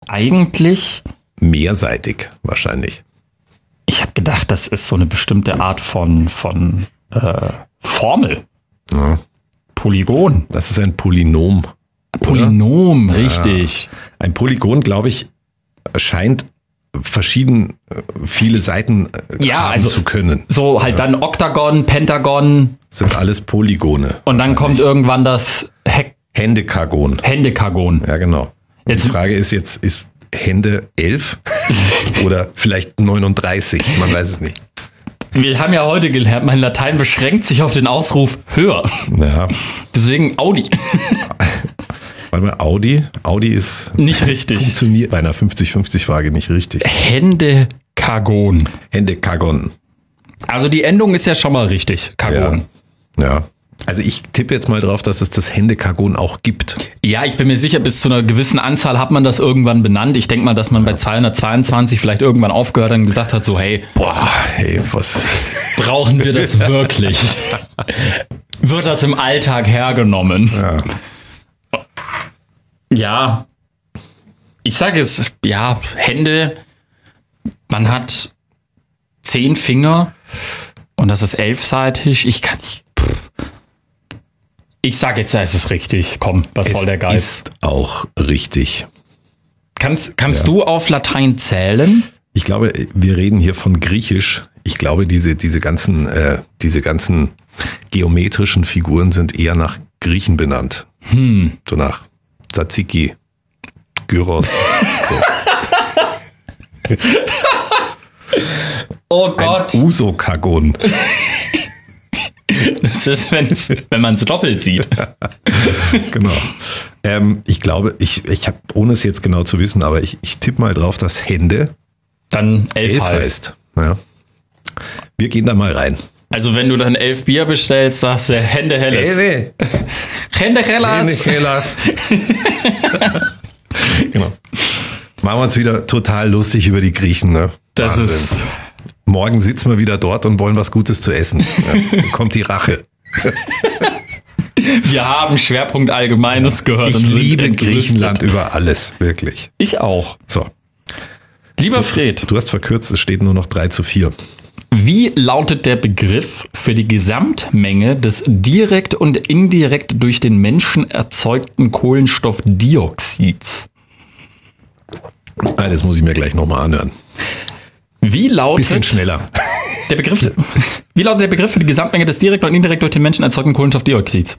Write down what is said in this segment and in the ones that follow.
eigentlich... Mehrseitig wahrscheinlich. Ich habe gedacht, das ist so eine bestimmte Art von Formel. Ja. Polygon. Das ist ein Polynom. Polynom, richtig. Ja. Ein Polygon, glaube ich, scheint viele Seiten haben zu können. So halt dann Oktagon, Pentagon. Sind alles Polygone. Und dann kommt irgendwann das Händekagon. Händekagon. Ja, genau. Die Frage ist jetzt, ist Hände 11 oder vielleicht 39? Man weiß es nicht. Wir haben ja heute gelernt, mein Latein beschränkt sich auf den Ausruf höher. Ja. Deswegen Audi. Warte mal, Audi ist... Nicht richtig. Funktioniert bei einer 50-50-Frage nicht richtig. Händekagon. Händekagon. Also die Endung ist ja schon mal richtig. Kagon. Ja. Also ich tippe jetzt mal drauf, dass es das Händekagon auch gibt. Ja, ich bin mir sicher, bis zu einer gewissen Anzahl hat man das irgendwann benannt. Ich denke mal, dass man bei 222 vielleicht irgendwann aufgehört hat und gesagt hat, so hey, was brauchen wir das wirklich? Wird das im Alltag hergenommen? Ja, ich sage es, Hände, man hat 10 Finger und das ist 11-seitig. Ich sage jetzt, es ist richtig. Komm, was soll der Geist? Ist auch richtig. Kannst du auf Latein zählen? Ich glaube, wir reden hier von Griechisch. Ich glaube, diese ganzen geometrischen Figuren sind eher nach Griechen benannt. So nach Tsatsiki, Gyros. So. Oh Gott. Ein Usokagon. Das ist, wenn man es doppelt sieht. Genau. Ich glaube, ich habe, ohne es jetzt genau zu wissen, aber ich tippe mal drauf, dass Hände dann 11 heißt. Ja. Wir gehen da mal rein. Also wenn du dann 11 Bier bestellst, sagst du Hände Helles. Hände Hellas. Genau. Machen wir uns wieder total lustig über die Griechen. Ne? Das Wahnsinn. Ist... Morgen sitzen wir wieder dort und wollen was Gutes zu essen. Ja, kommt die Rache. Wir haben Schwerpunkt Allgemeines gehört. Ich liebe Griechenland über alles, wirklich. Ich auch. So. Lieber Fred. Du hast verkürzt, es steht nur noch 3:4. Wie lautet der Begriff für die Gesamtmenge des direkt und indirekt durch den Menschen erzeugten Kohlenstoffdioxids? Das muss ich mir gleich nochmal anhören. Wie lautet bisschen schneller. Wie lautet der Begriff für die Gesamtmenge des direkt und indirekt durch den Menschen erzeugten Kohlenstoffdioxids?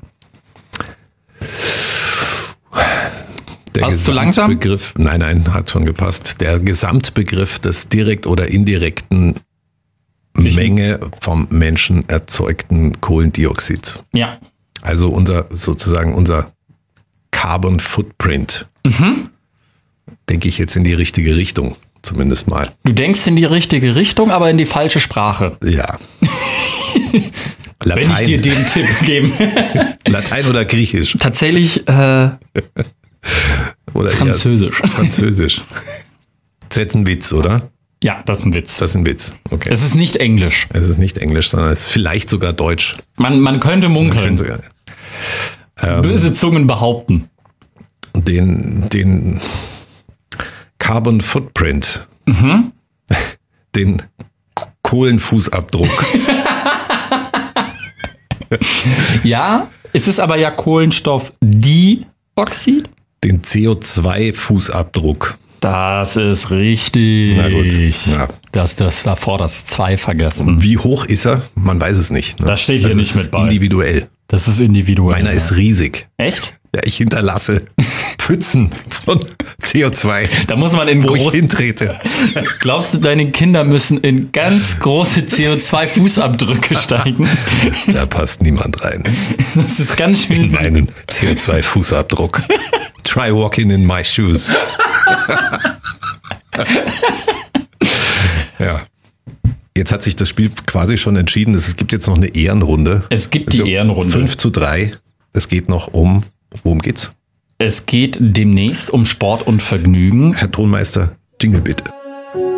Der Warst du zu langsam? Begriff, nein, hat schon gepasst. Der Gesamtbegriff des direkt oder indirekten Menge vom Menschen erzeugten Kohlendioxid. Ja. Also unser Carbon Footprint. Denke ich jetzt in die richtige Richtung. Zumindest mal. Du denkst in die richtige Richtung, aber in die falsche Sprache. Ja. Latein. Wenn ich dir den Tipp geben. Latein oder Griechisch? Tatsächlich oder Französisch. Französisch. Das ist jetzt ein Witz, oder? Ja, das ist ein Witz. Das ist ein Witz, okay. Es ist nicht Englisch. Es ist nicht Englisch, sondern es ist vielleicht sogar Deutsch. Man könnte munkeln. Böse Zungen behaupten. Den Carbon Footprint. Den Kohlenfußabdruck. Ja, es ist aber ja Kohlenstoffdioxid. Den CO2-Fußabdruck. Das ist richtig. Na gut. Ja. Das davor das 2 vergessen. Wie hoch ist er? Man weiß es nicht. Ne? Das steht hier nicht mit bei. Individuell. Das ist individuell. Meiner ist riesig. Echt? Ja, ich hinterlasse Pfützen von CO2. Da muss man in wo ich hintrete. Glaubst du, deine Kinder müssen in ganz große CO2-Fußabdrücke steigen? Da passt niemand rein. Das ist ganz schön. In meinen CO2-Fußabdruck. Try walking in my shoes. Ja. Jetzt hat sich das Spiel quasi schon entschieden. Es gibt jetzt noch eine Ehrenrunde. Es gibt die Ehrenrunde. 5:3. Es geht noch worum geht's? Es geht demnächst um Sport und Vergnügen. Herr Tonmeister, Jingle bitte.